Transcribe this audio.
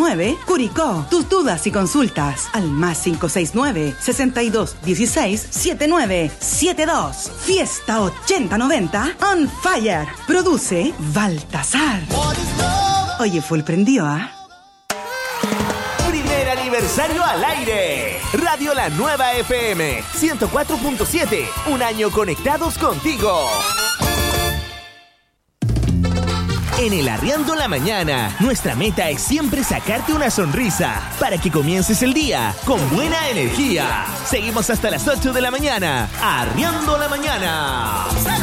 9, Curicó. Tus dudas y consultas al más 569-6216-7972. Fiesta 8090 on fire. Produce Baltasar. Oye, full prendió, ¿ah? Primer aniversario al aire. Radio La Nueva FM 104.7. Un año conectados contigo. En el Arriando la Mañana, nuestra meta es siempre sacarte una sonrisa para que comiences el día con buena energía. Seguimos hasta las 8 de la mañana. Arriando la Mañana.